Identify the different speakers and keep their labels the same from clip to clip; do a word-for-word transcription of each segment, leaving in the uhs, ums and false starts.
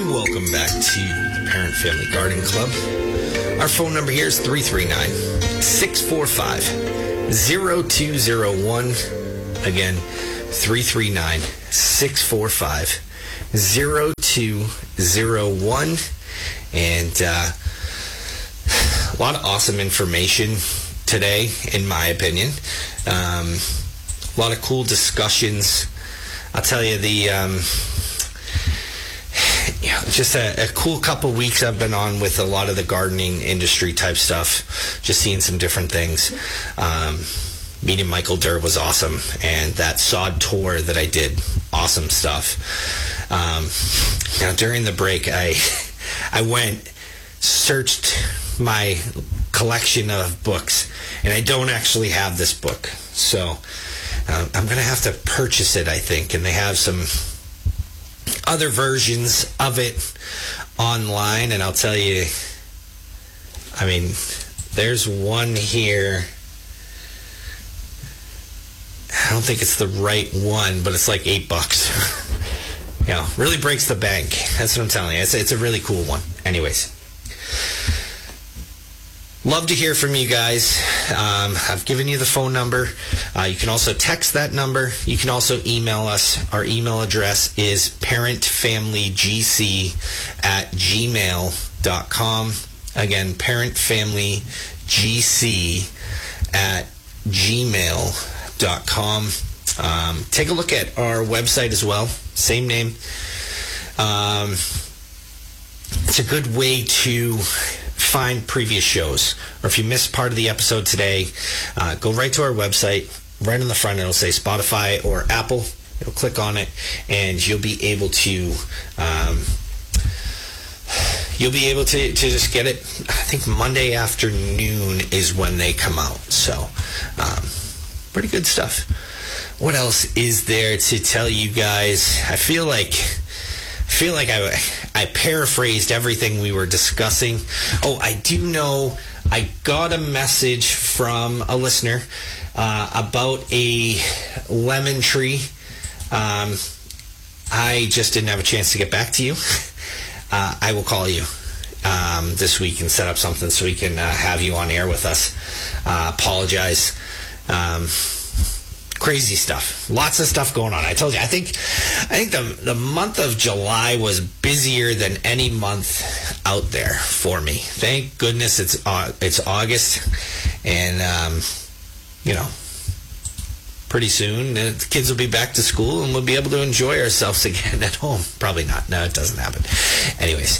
Speaker 1: And welcome back to the Parent Family Garden Club. Our phone number here is three three nine, six four five, zero two zero one. Again, three three nine, six four five, zero two zero one. And uh, a lot of awesome information today, in my opinion. Um, a lot of cool discussions. I'll tell you, the um, you know, just a, a cool couple weeks I've been on with a lot of the gardening industry type stuff, just seeing some different things. Um, meeting Michael Durr was awesome, and that sod tour that I did, awesome stuff. Um, now, during the break, I I went, searched my collection of books, and I don't actually have this book, so uh, I'm going to have to purchase it, I think, and they have some other versions of it online, and I'll tell you, I mean, there's one here. I don't think it's the right one, but it's like eight bucks. You know, really breaks the bank. That's what I'm telling you. It's, it's a really cool one. Anyways, love to hear from you guys. Um, I've given you the phone number. Uh, you can also text that number. You can also email us. Our email address is parentfamilygc at gmail dot com. Again, parentfamilygc at gmail dot com. Um, take a look at our website as well. Same name. Um, it's a good way to find previous shows, or if you missed part of the episode today, uh, go right to our website. Right on the front it'll say Spotify or Apple. You'll click on it and you'll be able to um, you'll be able to, to just get it. I think Monday afternoon is when they come out, so um, pretty good stuff. What else is there to tell you guys? I feel like I feel like I, I paraphrased everything we were discussing. Oh, I do know I got a message from a listener uh, about a lemon tree. Um, I just didn't have a chance to get back to you. Uh, I will call you um, this week and set up something so we can uh, have you on air with us. Uh, apologize. Um, Crazy stuff. Lots of stuff going on. I told you. I think I think the the month of July was busier than any month out there for me. Thank goodness it's uh, it's August, and um, you know, pretty soon the kids will be back to school and we'll be able to enjoy ourselves again at home. Probably not. No, it doesn't happen. Anyways,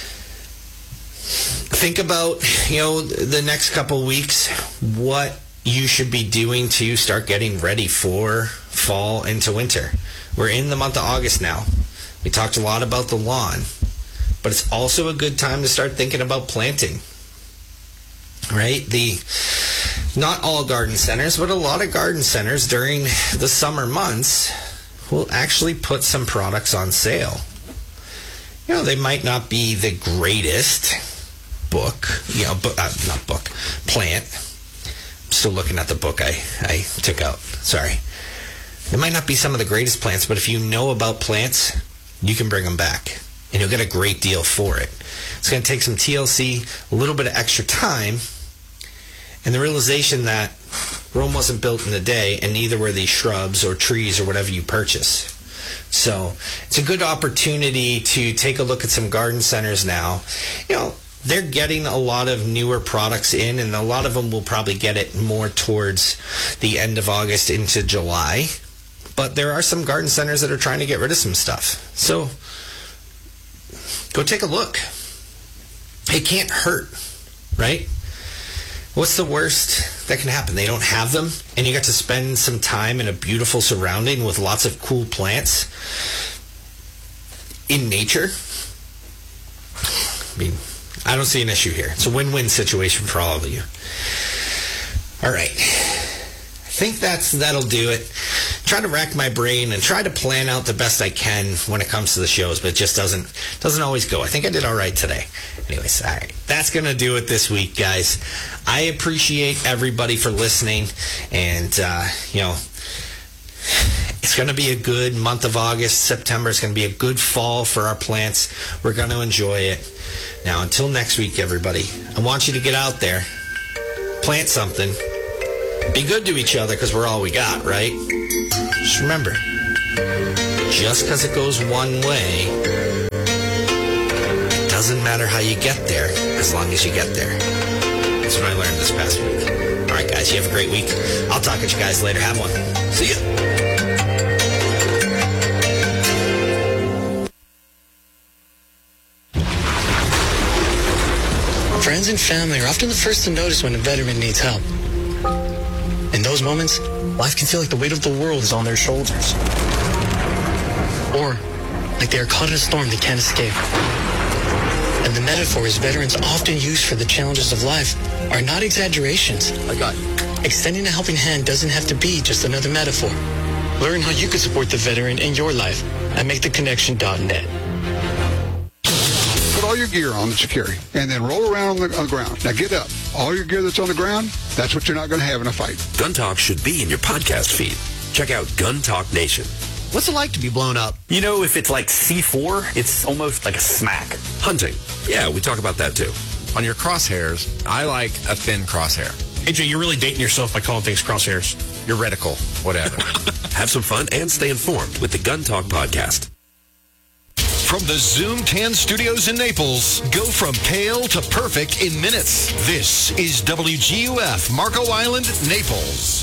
Speaker 1: think about, you know, the next couple weeks. What you should be doing to start getting ready for fall into winter. We're in the month of August now. We talked a lot about the lawn, but it's also a good time to start thinking about planting. Right? The not all garden centers, but a lot of garden centers during the summer months will actually put some products on sale. You know, they might not be the greatest book, you know, bu- uh, not book, plant. Still looking at the book I, I took out. Sorry. It might not be some of the greatest plants, but if you know about plants, you can bring them back, and you'll get a great deal for it. It's going to take some T L C, a little bit of extra time, and the realization that Rome wasn't built in a day, and neither were these shrubs or trees or whatever you purchase. So it's a good opportunity to take a look at some garden centers now. You know, they're getting a lot of newer products in, and a lot of them will probably get it more towards the end of August into July. But there are some garden centers that are trying to get rid of some stuff. So go take a look. It can't hurt, right? What's the worst that can happen? They don't have them, and you got to spend some time in a beautiful surrounding with lots of cool plants in nature. I mean, I don't see an issue here. It's a win-win situation for all of you. All right. I think that's that'll do it. Try to rack my brain and try to plan out the best I can when it comes to the shows, but it just doesn't doesn't always go. I think I did all right today. Anyways, all right. That's going to do it this week, guys. I appreciate everybody for listening, and, uh, you know, It's going to be a good month of August, September. It's going to be a good fall for our plants. We're going to enjoy it. Now, until next week, everybody, I want you to get out there, plant something, be good to each other because we're all we got, right? Just remember, just because it goes one way, it doesn't matter how you get there as long as you get there. That's what I learned this past week. All right, guys, you have a great week. I'll talk at you guys later. Have one. See ya.
Speaker 2: Friends and family are often the first to notice when a veteran needs help. In those moments, life can feel like the weight of the world is on their shoulders. Or like they are caught in a storm they can't escape. And the metaphors veterans often use for the challenges of life are not exaggerations.
Speaker 3: I got you.
Speaker 2: Extending a helping hand doesn't have to be just another metaphor. Learn how you can support the veteran in your life at make the connection dot net.
Speaker 4: Put all your gear on that you carry, and then roll around on the, on the ground. Now get up. All your gear that's on the ground, that's what you're not going to have in a fight.
Speaker 5: Gun Talk should be in your podcast feed. Check out Gun Talk Nation.
Speaker 3: What's it like to be blown up?
Speaker 6: You know, if it's like C four, it's almost like a smack.
Speaker 5: Hunting. Yeah, we talk about that too.
Speaker 7: On your crosshairs, I like a thin crosshair.
Speaker 8: A J, you're really dating yourself by calling things crosshairs.
Speaker 7: Your reticle, whatever.
Speaker 5: Have some fun and stay informed with the Gun Talk podcast.
Speaker 9: From the Zoom ten studios in Naples, go from pale to perfect in minutes. This is W G U F, Marco Island, Naples.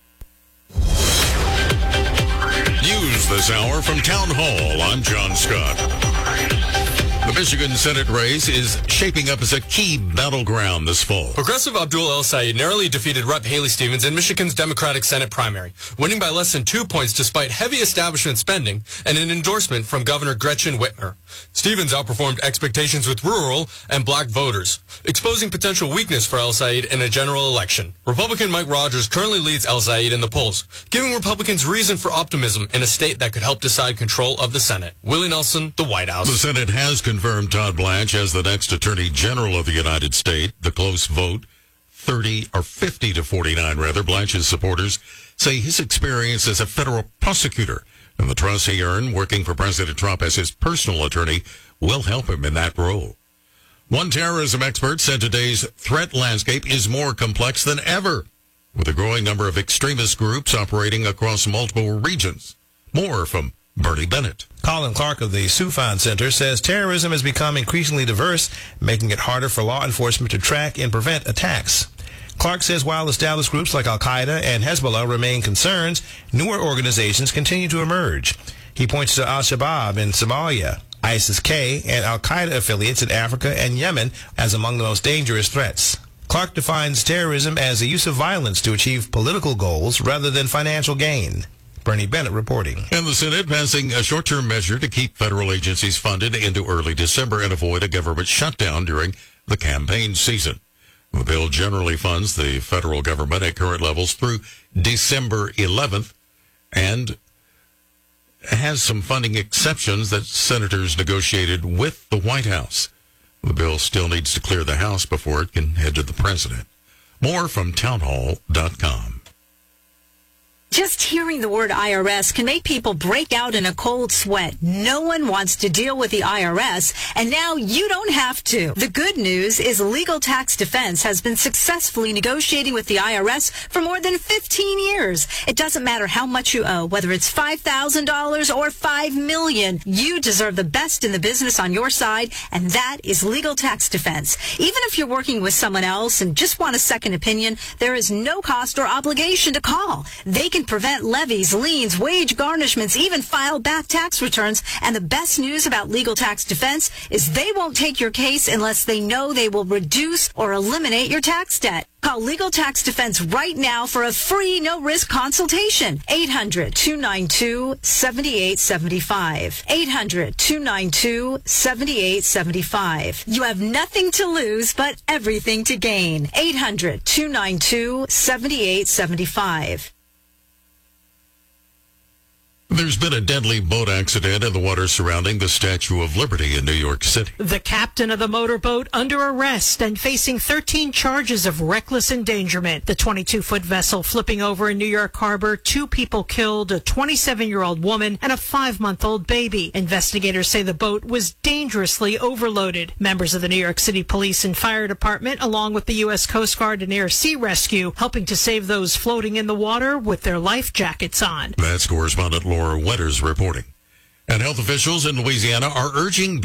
Speaker 9: News this hour from Town Hall. I'm John Scott. The Michigan Senate race is shaping up as a key battleground this fall.
Speaker 10: Progressive Abdul El Sayed narrowly defeated Representative Haley Stevens in Michigan's Democratic Senate primary, winning by less than two points despite heavy establishment spending and an endorsement from Governor Gretchen Whitmer. Stevens outperformed expectations with rural and black voters, exposing potential weakness for El Sayed in a general election. Republican Mike Rogers currently leads El Sayed in the polls, giving Republicans reason for optimism in a state that could help decide control of the Senate. Willie Nelson, the White House.
Speaker 9: The Senate has confirmed Todd Blanche as the next Attorney General of the United States. The close vote, thirty or fifty to forty-nine rather. Blanche's supporters say his experience as a federal prosecutor and the trust he earned working for President Trump as his personal attorney will help him in that role. One terrorism expert said today's threat landscape is more complex than ever, with a growing number of extremist groups operating across multiple regions. More from Bernie Bennett.
Speaker 11: Colin Clark of the Soufan Center says terrorism has become increasingly diverse, making it harder for law enforcement to track and prevent attacks. Clark says while established groups like Al-Qaeda and Hezbollah remain concerns, newer organizations continue to emerge. He points to Al-Shabaab in Somalia, ISIS-K, and Al-Qaeda affiliates in Africa and Yemen as among the most dangerous threats. Clark defines terrorism as the use of violence to achieve political goals rather than financial gain. Bernie Bennett reporting.
Speaker 9: And the Senate passing a short-term measure to keep federal agencies funded into early December and avoid a government shutdown during the campaign season. The bill generally funds the federal government at current levels through December eleventh and has some funding exceptions that senators negotiated with the White House. The bill still needs to clear the House before it can head to the president. More from townhall dot com.
Speaker 12: Just hearing the word I R S can make people break out in a cold sweat. No one wants to deal with the I R S, and now you don't have to. The good news is Legal Tax Defense has been successfully negotiating with the I R S for more than fifteen years. It doesn't matter how much you owe, whether it's five thousand dollars or five million dollars. You deserve the best in the business on your side, and that is Legal Tax Defense. Even if you're working with someone else and just want a second opinion, there is no cost or obligation to call. They can prevent levies, liens, wage garnishments, even file back tax returns. And the best news about Legal Tax Defense is they won't take your case unless they know they will reduce or eliminate your tax debt. Call Legal Tax Defense right now for a free, no-risk consultation. eight hundred, two nine two, seven eight seven five. eight hundred, two nine two, seven eight seven five. You have nothing to lose but everything to gain. eight hundred, two nine two, seven eight seven five.
Speaker 9: There's been a deadly boat accident in the water surrounding the Statue of Liberty in New York City.
Speaker 13: The captain of the motorboat under arrest and facing thirteen charges of reckless endangerment. The twenty-two-foot vessel flipping over in New York Harbor, two people killed, a twenty-seven-year-old woman and a five-month-old baby. Investigators say the boat was dangerously overloaded. Members of the New York City Police and Fire Department, along with the U S Coast Guard and Air Sea Rescue, helping to save those floating in the water with their life jackets on.
Speaker 9: That's correspondent Laura Wetters reporting. And health officials in Louisiana are urging